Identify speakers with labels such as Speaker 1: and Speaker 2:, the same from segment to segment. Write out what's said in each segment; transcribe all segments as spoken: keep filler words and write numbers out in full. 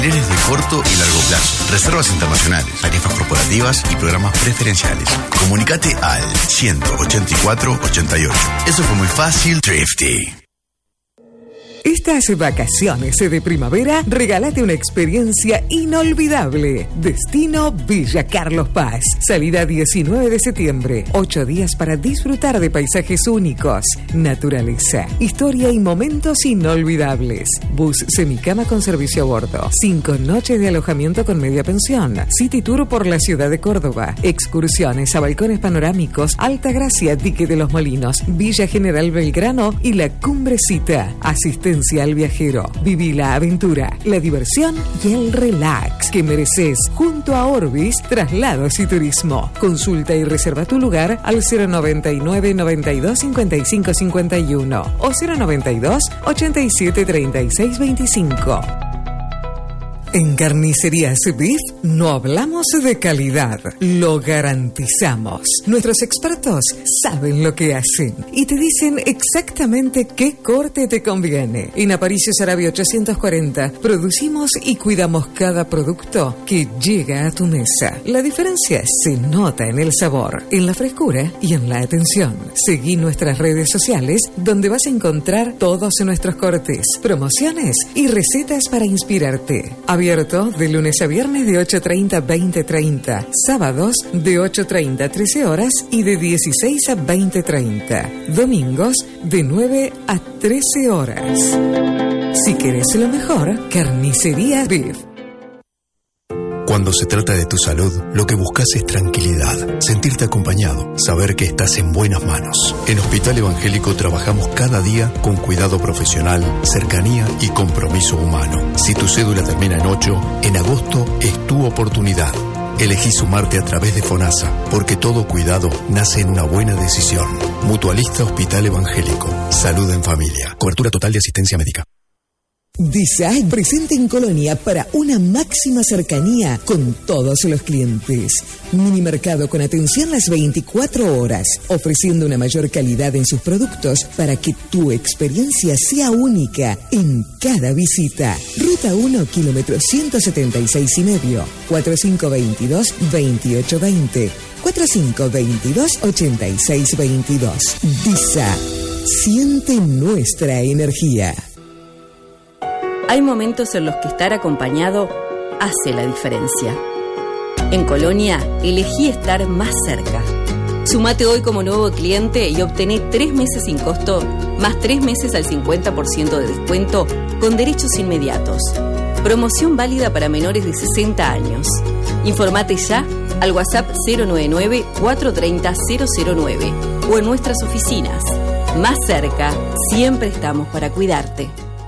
Speaker 1: Planes de corto y largo plazo, reservas internacionales, tarifas corporativas y programas preferenciales. Comunicate al ciento ochenta y cuatro ochenta y ocho. Eso fue muy fácil, Thrifty.
Speaker 2: Estas vacaciones de primavera, regálate una experiencia inolvidable. Destino Villa Carlos Paz. Salida diecinueve de septiembre. Ocho días para disfrutar de paisajes únicos, naturaleza, historia y momentos inolvidables. Bus semicama con servicio a bordo. Cinco noches de alojamiento con media pensión. City Tour por la ciudad de Córdoba. Excursiones a balcones panorámicos, Altagracia, Dique de los Molinos, Villa General Belgrano y la Cumbrecita. Asistencia al viajero. Viví la aventura, la diversión y el relax que mereces junto a Orbis Traslados y Turismo. Consulta y reserva tu lugar al cero noventa y nueve noventa y dos cincuenta y cinco cincuenta y uno o cero noventa y dos ochenta y siete treinta y seis veinticinco. En Carnicerías Beef no hablamos de calidad, lo garantizamos. Nuestros expertos saben lo que hacen y te dicen exactamente qué corte te conviene. En Aparicio Sarabia ochocientos cuarenta producimos y cuidamos cada producto que llega a tu mesa. La diferencia se nota en el sabor, en la frescura y en la atención. Seguí nuestras redes sociales donde vas a encontrar todos nuestros cortes, promociones y recetas para inspirarte. Abierto de lunes a viernes de ocho treinta a veinte treinta, sábados de ocho treinta a trece horas y de dieciséis a veinte treinta, domingos de nueve a trece horas. Si querés lo mejor, Carnicería Beef.
Speaker 3: Cuando se trata de tu salud, lo que buscas es tranquilidad, sentirte acompañado, saber que estás en buenas manos. En Hospital Evangélico trabajamos cada día con cuidado profesional, cercanía y compromiso humano. Si tu cédula termina en ocho, en agosto es tu oportunidad. Elegí sumarte a través de FONASA, porque todo cuidado nace en una buena decisión. Mutualista Hospital Evangélico. Salud en familia. Cobertura total de asistencia médica.
Speaker 2: Design presente en Colonia para una máxima cercanía con todos los clientes. Mini mercado con atención las veinticuatro horas, ofreciendo una mayor calidad en sus productos para que tu experiencia sea única en cada visita. Ruta uno, kilómetro ciento setenta y seis y medio, cuatro cinco dos dos, veintiocho veinte, cuatro cinco dos dos, ochenta y seis veintidós. Disa, siente nuestra energía.
Speaker 4: Hay momentos en los que estar acompañado hace la diferencia. En Colonia, elegí estar más cerca. Sumate hoy como nuevo cliente y obtené tres meses sin costo, más tres meses al cincuenta por ciento de descuento con derechos inmediatos. Promoción válida para menores de sesenta años. Informate ya al WhatsApp cero nueve nueve, cuatro tres cero, cero cero nueve o en nuestras oficinas. Más cerca, siempre estamos para cuidarte.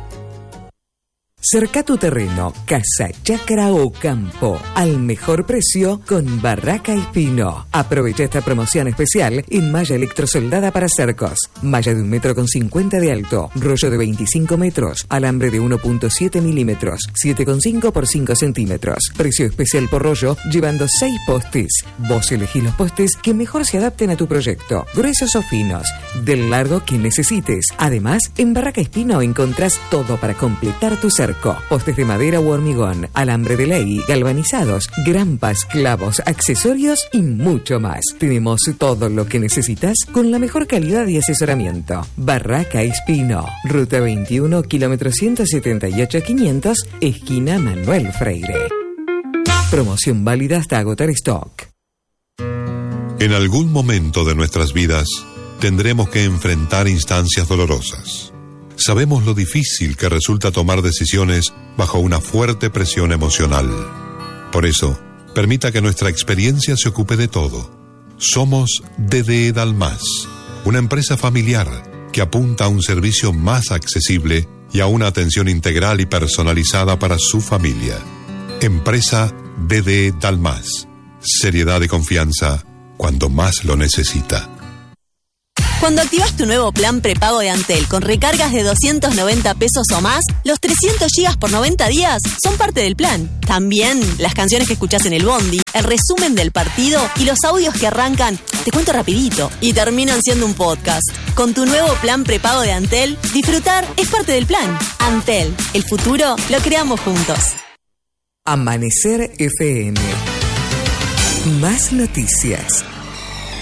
Speaker 2: Cerca tu terreno, casa, chacra o campo, al mejor precio con Barraca y Pino. Aprovecha esta promoción especial en malla electrosoldada para cercos. Malla de un metro con cincuenta de alto, rollo de veinticinco metros, alambre de uno punto siete milímetros, siete coma cinco por cinco centímetros. Precio especial por rollo, llevando seis postes. Vos elegís los postes que mejor se adapten a tu proyecto, gruesos o finos, del largo que necesites. Además, en Barraca y Pino encontrás todo para completar tu cerco. Postes de madera u hormigón, alambre de ley, galvanizados, grampas, clavos, accesorios y mucho más. Tenemos todo lo que necesitas con la mejor calidad y asesoramiento. Barraca Espino, ruta veintiuno, kilómetro ciento setenta y ocho quinientos, esquina Manuel Freire. Promoción válida hasta agotar stock.
Speaker 5: En algún momento de nuestras vidas tendremos que enfrentar instancias dolorosas. Sabemos lo difícil que resulta tomar decisiones bajo una fuerte presión emocional. Por eso, permita que nuestra experiencia se ocupe de todo. Somos D D E Dalmas, una empresa familiar que apunta a un servicio más accesible y a una atención integral y personalizada para su familia. Empresa D D E Dalmas. Seriedad y confianza cuando más lo necesita.
Speaker 6: Cuando activas tu nuevo plan prepago de Antel con recargas de doscientos noventa pesos o más, los trescientos gigas por noventa días son parte del plan. También las canciones que escuchás en el bondi, el resumen del partido y los audios que arrancan, te cuento rapidito, y terminan siendo un podcast. Con tu nuevo plan prepago de Antel, disfrutar es parte del plan. Antel, el futuro lo creamos juntos.
Speaker 2: Amanecer F M. Más noticias.